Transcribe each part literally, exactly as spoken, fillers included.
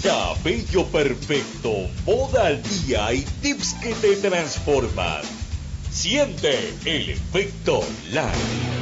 Cabello perfecto, moda al día y tips que te transforman. Siente el efecto Live.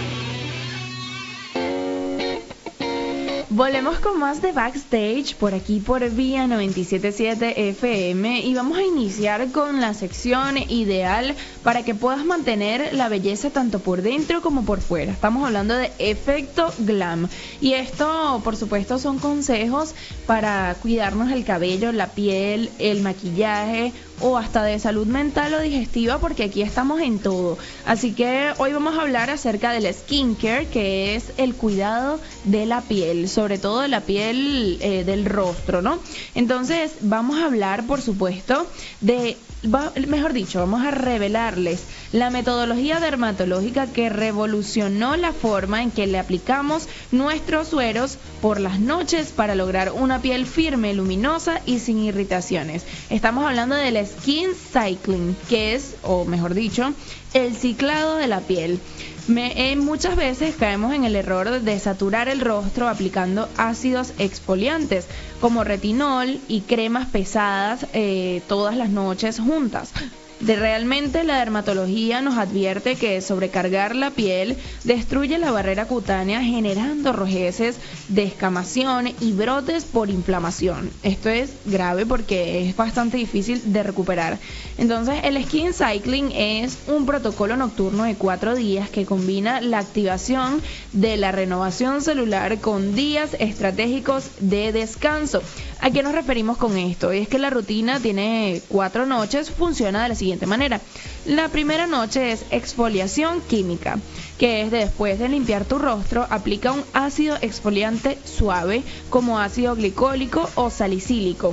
Volvemos con más de Backstage por aquí por Vía noventa y siete punto siete F M y vamos a iniciar con la sección ideal para que puedas mantener la belleza tanto por dentro como por fuera. Estamos hablando de efecto glam y esto por supuesto son consejos para cuidarnos el cabello, la piel, el maquillaje o hasta de salud mental o digestiva, porque aquí estamos en todo. Así que hoy vamos a hablar acerca del skincare, que es el cuidado de la piel, sobre todo de la piel eh, del rostro, ¿no? Entonces vamos a hablar, por supuesto, de... Va, mejor dicho, vamos a revelarles la metodología dermatológica que revolucionó la forma en que le aplicamos nuestros sueros por las noches para lograr una piel firme, luminosa y sin irritaciones. Estamos hablando del skin cycling, que es, o mejor dicho, el ciclado de la piel. Me, eh, muchas veces caemos en el error de saturar el rostro aplicando ácidos exfoliantes como retinol y cremas pesadas eh, todas las noches juntas. De realmente la dermatología nos advierte que sobrecargar la piel destruye la barrera cutánea generando rojeces, descamación y brotes por inflamación. Esto es grave porque es bastante difícil de recuperar. Entonces el Skin Cycling es un protocolo nocturno de cuatro días que combina la activación de la renovación celular con días estratégicos de descanso. ¿A qué nos referimos con esto? Es que la rutina tiene cuatro noches, funciona de la siguiente manera. La primera noche es exfoliación química, que es de después de limpiar tu rostro, aplica un ácido exfoliante suave como ácido glicólico o salicílico.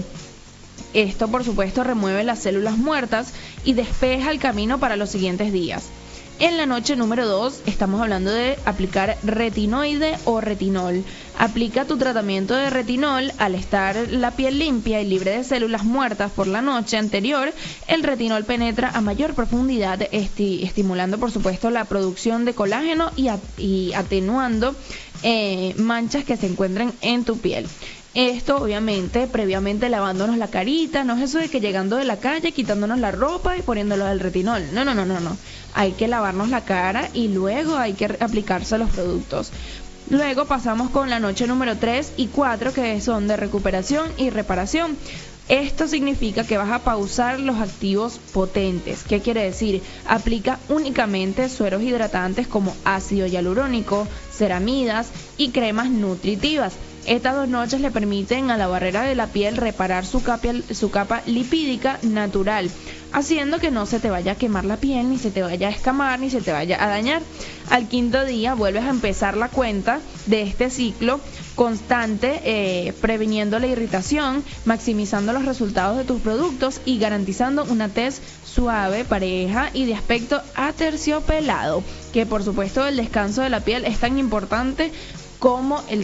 Esto, por supuesto, remueve las células muertas y despeja el camino para los siguientes días. En la noche número dos estamos hablando de aplicar retinoide o retinol. Aplica tu tratamiento de retinol al estar la piel limpia y libre de células muertas por la noche anterior. El retinol penetra a mayor profundidad, esti- estimulando por supuesto la producción de colágeno y, a- y atenuando eh, manchas que se encuentren en tu piel. Esto obviamente previamente lavándonos la carita, no es eso de que llegando de la calle quitándonos la ropa y poniéndolo del retinol. No, no, no, no, no. Hay que lavarnos la cara y luego hay que aplicarse los productos. Luego pasamos con la noche número tres y cuatro, que son de recuperación y reparación. Esto significa que vas a pausar los activos potentes. ¿Qué quiere decir? Aplica únicamente sueros hidratantes como ácido hialurónico, ceramidas y cremas nutritivas. Estas dos noches le permiten a la barrera de la piel reparar su capa, su capa lipídica natural, haciendo que no se te vaya a quemar la piel, ni se te vaya a escamar, ni se te vaya a dañar. Al quinto día vuelves a empezar la cuenta de este ciclo constante, eh, previniendo la irritación, maximizando los resultados de tus productos y garantizando una tez suave, pareja y de aspecto aterciopelado, que por supuesto el descanso de la piel es tan importante como el